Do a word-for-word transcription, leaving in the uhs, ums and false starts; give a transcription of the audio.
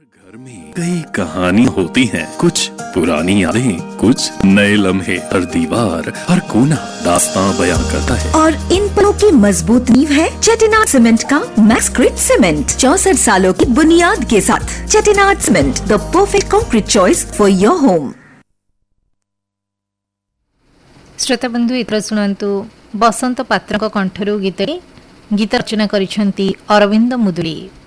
घर में कई कहानी होती हैं, कुछ पुरानी यादें, कुछ नए लम्हे। हर दीवार, हर कोना दास्तां बयां करता है। और इन पलों की मजबूत नींव है चेटिनाड सीमेंट का मैक्सक्रिट सीमेंट, चौसठ सालों की बुनियाद के साथ। Chettinad cement, the perfect concrete choice for your home. श्रोता बंधु इतर शुणु बसंत पात्र कंठरू गीत गीत रचना करिसेंती अरविंद मुदुली।